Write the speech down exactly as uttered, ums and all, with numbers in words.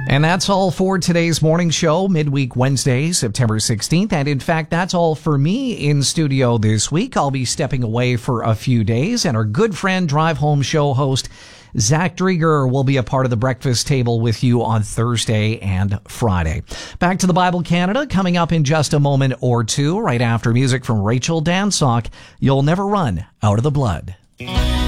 And that's all for today's morning show, midweek Wednesday, September sixteenth. And in fact, that's all for me in studio this week. I'll be stepping away for a few days, and our good friend, Drive Home show host, Zach Drieger, will be a part of the breakfast table with you on Thursday and Friday. Back to the Bible Canada coming up in just a moment or two, right after music from Rachel Dansock. You'll never run out of the blood.